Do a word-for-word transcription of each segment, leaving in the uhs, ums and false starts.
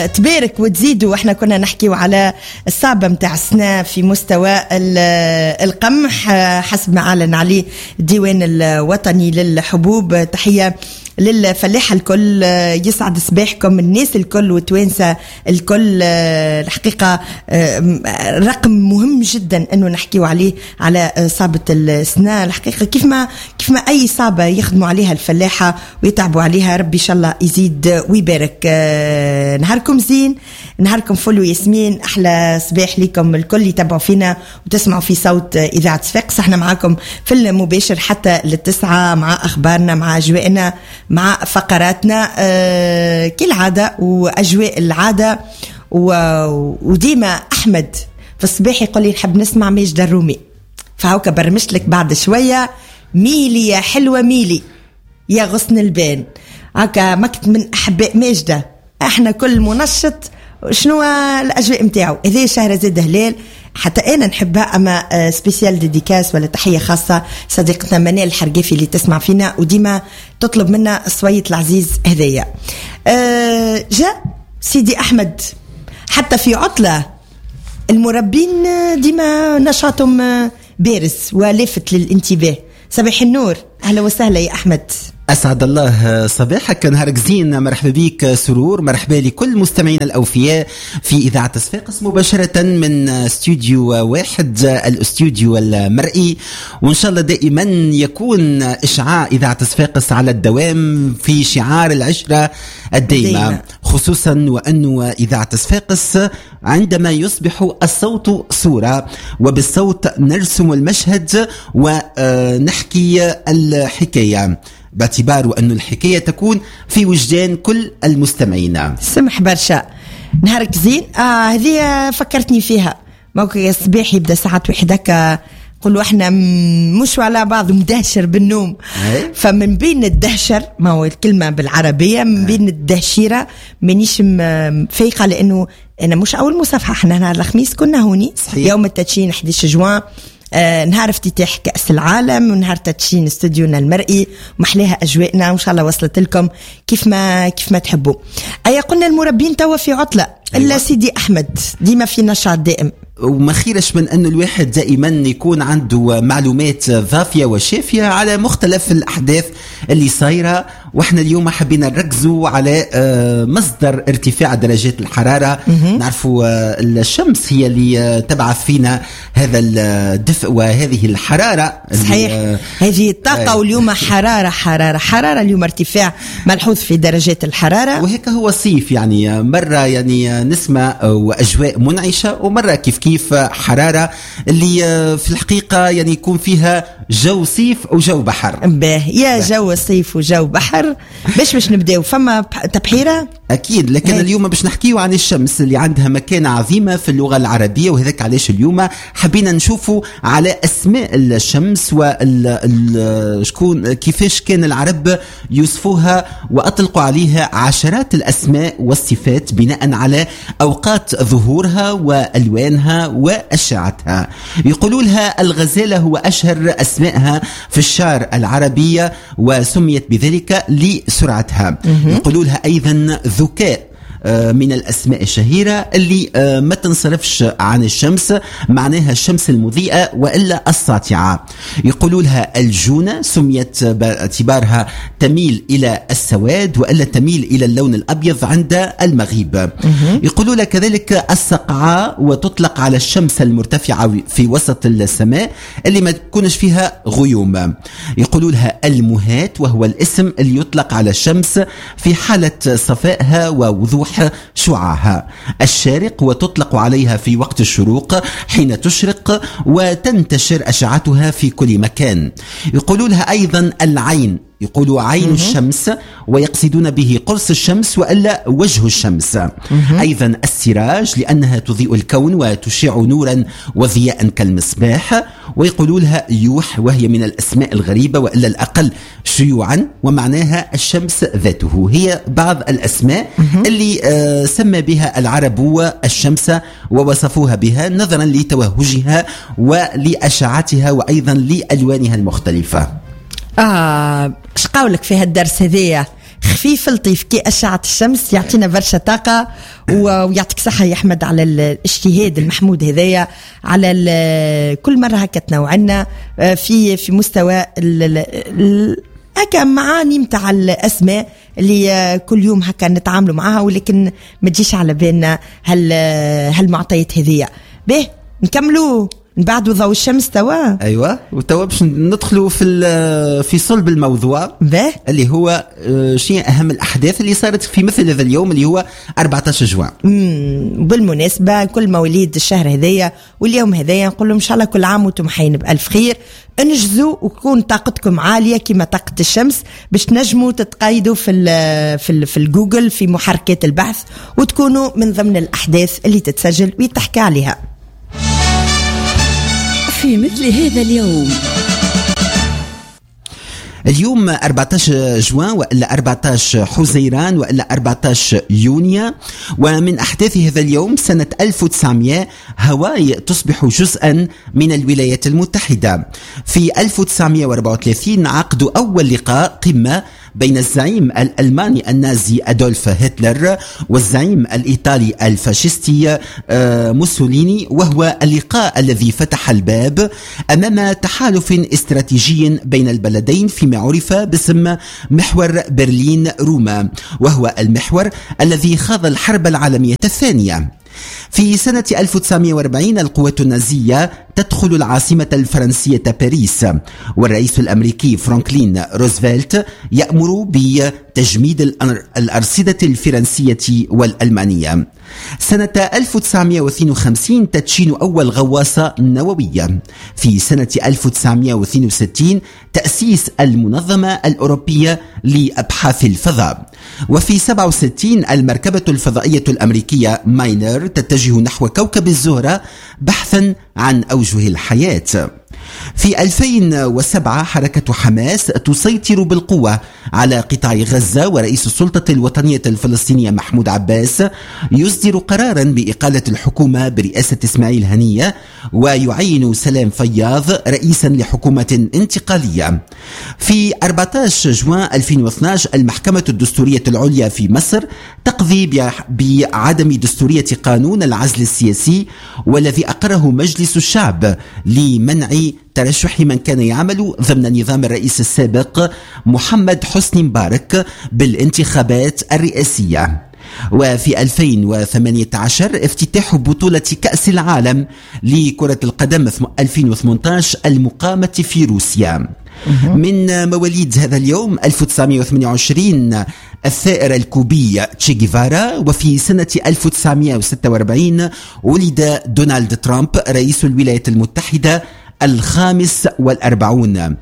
تبارك وتزيدوا. واحنا كنا نحكيو على الصعبة متاع السنة في مستوى القمح حسب ما أعلن عليه الديوان الوطني للحبوب. تحية للفلاحة الكل، يسعد صباحكم الناس الكل وتوانسة الكل. الحقيقة رقم مهم جدا انه نحكيو عليه على صعبة السنة. الحقيقة كيف ما كيف ما اي صعبة يخدموا عليها الفلاحة ويتعبوا عليها، ربي ان شاء الله يزيد ويبارك. نهاركم زين، نهاركم فل وياسمين. احلى صباح لكم الكل يتابعوا فينا وتسمعوا في صوت اذاعة صفاقس. احنا معاكم في المباشر حتى للتسعة مع اخبارنا، مع اجواءنا، مع فقراتنا آه كالعادة وأجواء العادة. وديما أحمد في الصباح يقول لي نحب نسمع ماجدة الرومي، فهوكا برمشت لك بعد شوية ميلي يا حلوة ميلي يا غصن البان. هكا مكت من أحباء ماجدة، احنا كل منشط شنو الأجواء متاعه. إذا شهر زاد هلال حتى أنا نحبها، أما سبيسيال ديديكاس ولا تحية خاصة صديقتنا منال الحرقافي اللي تسمع فينا وديما تطلب منا الصويت العزيز هدايا. أه جاء سيدي أحمد حتى في عطلة المربين ديما نشاطهم بارز ولافت للانتباه. صباح النور، أهلا وسهلا يا أحمد. أسعد الله صباحك، نهارك زين، مرحبا بك سرور، مرحبا لكل مستمعين الأوفياء في إذاعة صفاقس مباشرة من استوديو واحد، الاستوديو المرئي. وإن شاء الله دائما يكون إشعاع إذاعة صفاقس على الدوام في شعار العشرة الدائمة، خصوصا وأنه إذاعة صفاقس عندما يصبح الصوت صورة، وبالصوت نرسم المشهد ونحكي الحكاية، باعتبار أن الحكاية تكون في وجدان كل المستمعين. سمح برشا، نهارك زين. آه هذه فكرتني فيها، موقع الصباح يبدأ ساعات وحدك قلوا احنا مش على بعض مدهشر بالنوم. أي. فمن بين الدهشر، ما هو الكلمة بالعربية من بين الدهشيرة منيش فايقة، لأنه أنا مش أول مصافحة، احنا نهار الخميس كنا هوني. صحيح. يوم التدشين أحد عشر جوان، آه نهار افتتاح كأس العالم ونهار تدشين استوديونا المرئي، محلاها أجواءنا وإن شاء الله وصلت لكم كيف ما كيف ما تحبوا. أي قلنا المربين توا في عطلة. أيوة. إلا سيدي أحمد ديما في نشاط دائم، وما خيرش من أن الواحد دائما يكون عنده معلومات ضافية وشافية على مختلف الأحداث اللي صايرة. وإحنا اليوم حبينا نركزوا على مصدر ارتفاع درجات الحرارة. نعرفوا الشمس هي اللي تبعث فينا هذا الدفء وهذه الحرارة. صحيح، هذه الطاقة. واليوم حرارة حرارة حرارة اليوم ارتفاع ملحوظ في درجات الحرارة، وهيك هو الصيف يعني، مرة يعني نسمة وأجواء منعشة، ومرة كيف كيف حرارة اللي في الحقيقة يعني يكون فيها جو صيف وجو بحر. به يا به. جو صيف وجو بحر. باش باش نبداو فما تبحيرة أكيد، لكن هي. اليوم باش نحكيو عن الشمس اللي عندها مكانة عظيمة في اللغة العربية، وهذاك علاش اليوم حبينا نشوفوا على أسماء الشمس وشكون كيفاش كان العرب يوصفوها وأطلقوا عليها عشرات الأسماء والصفات بناء على أوقات ظهورها وألوانها وأشعتها. يقولوا لها الغزالة هو أشهر أسمائها في الشعر العربية وسميت بذلك لسرعتها. يقولوا لها أيضا ذكاء من الأسماء الشهيرة اللي ما تنصرفش عن الشمس، معناها الشمس المضيئة وإلا الساطعة. يقولوا لها الجونة، سميت باعتبارها تميل إلى السواد وإلا تميل إلى اللون الأبيض عند المغيب. يقولوا لها كذلك السقعاء، وتطلق على الشمس المرتفعة في وسط السماء اللي ما تكونش فيها غيوم. يقولوا لها المهات، وهو الاسم اللي يطلق على الشمس في حالة صفائها ووضوح شعاعها. الشارق، وتطلق عليها في وقت الشروق حين تشرق وتنتشر أشعتها في كل مكان. يقولوا لها أيضا العين، يقولوا عين الشمس ويقصدون به قرص الشمس وإلا وجه الشمس. أيضا السراج، لأنها تضيء الكون وتشع نورا وضياء كالمصباح. ويقولوا لها يوح، وهي من الأسماء الغريبة وإلا الأقل شيوعا، ومعناها الشمس ذاته. هي بعض الأسماء اللي آه سمى بها العرب الشمس ووصفوها بها نظرا لتوهجها ولأشعتها وأيضا لألوانها المختلفة. آه اش قولك في هالدرس هذية خفيف لطيف كي أشعة الشمس، يعطينا برشا طاقة. ويعطيك صحة يا أحمد على الاجتهاد المحمود هذايا، على كل مرة هكا تنوعنا في في مستوى هكا معاني متاع الأسماء اللي كل يوم هكا نتعاملوا معها، ولكن ما تجيش على بالنا هال هالمعطيات هذيا. به نكملوا نبعدوا ضوء الشمس توا. ايوه، وتوا باش ندخلوا في في صلب الموضوع به اللي هو شيء اهم الاحداث اللي صارت في مثل هذا اليوم اللي هو أربعة عشر جوان. امم بالمناسبه كل مواليد الشهر هذايا واليوم هذايا نقول لهم ان شاء الله كل عام وانتم حيين بالف خير، انجزوا وكون طاقتكم عاليه كما طاقه الشمس باش تنجموا تتقيدوا في ال في ال في الجوجل في محركات البحث، وتكونوا من ضمن الاحداث اللي تتسجل ويتحكى عليها في مثل هذا اليوم. اليوم أربعة عشر جوان وإلا أربعة عشر حزيران وإلا أربعة عشر يونيو. ومن أحداث هذا اليوم سنة ألف وتسعمائة هاواي تصبح جزءا من الولايات المتحدة. في ألف وتسعمائة وأربعة وثلاثين عقدوا أول لقاء قمة بين الزعيم الألماني النازي أدولف هتلر والزعيم الإيطالي الفاشيستي موسوليني، وهو اللقاء الذي فتح الباب أمام تحالف استراتيجي بين البلدين فيما عرف باسم محور برلين روما، وهو المحور الذي خاض الحرب العالمية الثانية. في سنة ألف وتسعمائة وأربعين القوات النازية تدخل العاصمة الفرنسية باريس، والرئيس الأمريكي فرانكلين روزفلت يأمر بتجميد الأرصدة الفرنسية والألمانية. سنة ألف وتسعمائة واثنين وخمسين تدشين أول غواصة نووية. في سنة ألف وتسعمائة واثنين وستين تأسيس المنظمة الأوروبية لأبحاث الفضاء. وفي سبعة وستين المركبة الفضائية الأمريكية ماينر تتجه نحو كوكب الزهرة بحثا عن أوجه الحياة. في ألفين وسبعة حركة حماس تسيطر بالقوة على قطاع غزة، ورئيس السلطة الوطنية الفلسطينية محمود عباس يصدر قرارا بإقالة الحكومة برئاسة إسماعيل هنية ويعين سلام فياض رئيسا لحكومة انتقالية. في أربعة عشر جوان ألفين واثني عشر المحكمة الدستورية العليا في مصر تقضي بعدم دستورية قانون العزل السياسي والذي أقره مجلس الشعب لمنع ترشح من كان يعمل ضمن نظام الرئيس السابق محمد حسني مبارك بالانتخابات الرئاسية. وفي ألفين وثمانية عشر افتتاح بطولة كأس العالم لكرة القدم ألفين وثمانية عشر المقامة في روسيا. من مواليد هذا اليوم ألف وتسعمائة وثمانية وعشرين الثائر الكوبي تشي جيفارا. وفي سنة ألف وتسعمائة وستة وأربعين ولد دونالد ترامب رئيس الولايات المتحدة الخامس والأربعون.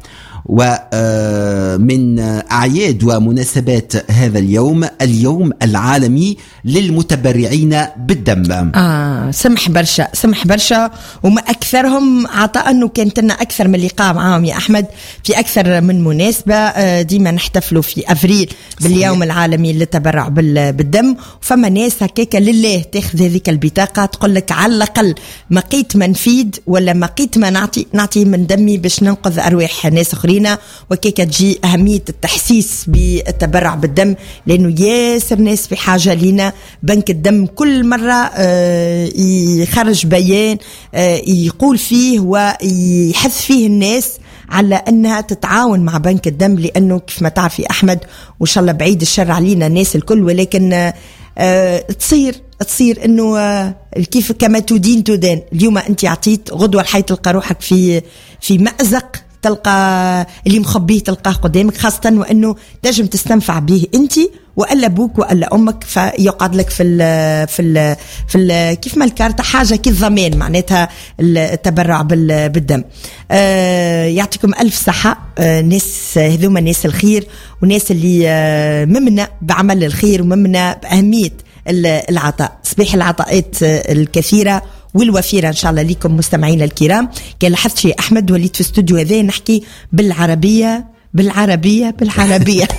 ومن أعياد ومناسبات هذا اليوم اليوم العالمي للمتبرعين بالدم. آه سمح برشا سمح برشا وما أكثرهم عطاء أنه كانت لنا أكثر من لقاء معهم يا أحمد في أكثر من مناسبة. ديما نحتفلوا في أفريل باليوم صحيح. العالمي للتبرع بالدم. فما ناس هكاك لله تاخذ هذيك البطاقة تقول لك على الأقل ما قيت ما نفيد ولا ما قيت ما نعطي نعطي من دمي باش ننقذ أرواح ناس أخرين. وكيكا تجي أهمية التحسيس بالتبرع بالدم لأنه ياسر ناس في حاجة لنا. بنك الدم كل مرة يخرج بيان يقول فيه ويحث فيه الناس على أنها تتعاون مع بنك الدم، لأنه كيف ما تعرفي أحمد وإن شاء الله بعيد الشر علينا الناس الكل، ولكن تصير تصير انه كيف كما تدين تدان. اليوم انت عطيت غدوه الحي تلقى روحك في في مأزق، تلقى اللي مخبيه تلقاه قدامك، خاصة وأنه تنجم تستنفع به أنت وألا أبوك وألا أمك، فيقعد لك في ال في ال في ال كيف ما الكارتة حاجة كي الضمان معناتها التبرع بالدم. آه يعطيكم ألف صحة. آه ناس هذوما ناس الخير وناس اللي آه ممنا بعمل الخير وممنا بأهمية العطاء. صباح العطاءات الكثيرة والوفيرة إن شاء الله لكم مستمعين الكرام. كان لاحظت شيء أحمد وليت في استوديو هذا نحكي بالعربية بالعربية بالعربية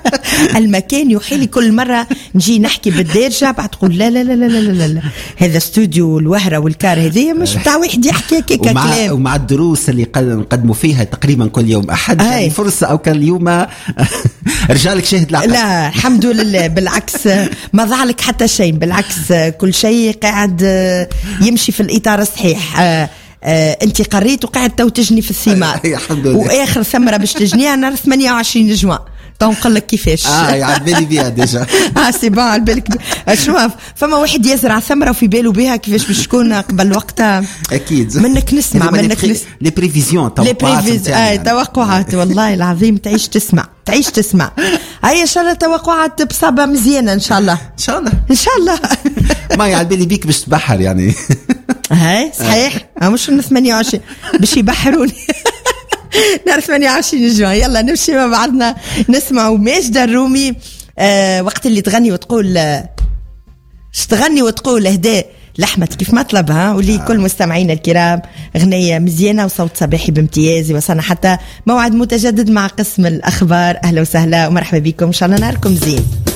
المكان يحيلي كل مرة نجي نحكي بالدارجة بعد تقول لا لا لا لا لا لا, لا. هذا استوديو الوهرة والكار هذه مش بتاع واحد يحكي هكاك كلام. ومع الدروس اللي نقدموا فيها تقريبا كل يوم أحد يعني فرصة أو كان اليوم رجالك شاهد العقل. لا الحمد لله بالعكس ما ضاع لك حتى شيء بالعكس كل شيء قاعد يمشي في الإطار الصحيح. آه، انت قريت وقاعد تو تجني في الثمار واخر ثمره باش تجنيها نهار ثمانية وعشرين جوان تو نقول لك كيفاش. اه يعد بالي بها ديجا. اه سي بون على بالك. شوف فما واحد يزرع ثمره وفي باله بها كيفاش باش تكون قبل وقتها. اكيد منك نسمع منك نسمع لي بريفيزيون توقعات. اه توقعات والله العظيم تعيش تسمع تعيش تسمع. هيا ان شاء الله توقعات بصبه مزيانه ان شاء الله ان شاء الله ان شاء الله. ما على بالي بيك باش تبحر يعني. هاي صحيح مش من ثمانية وعشرين باش يبحروني نهار ثمانية وعشرين جوان. يلا نمشي مع بعضنا نسمعوا ماجدة الرومي. آه وقت اللي تغني وتقول آه تغني وتقول اهداء لحمت كيف ما طلبها. ولي كل مستمعينا الكرام غنية مزيانة وصوت صباحي بامتياز. وصلنا حتى موعد متجدد مع قسم الأخبار. أهلا وسهلا ومرحبا بكم إن شاء الله نهاركم زين.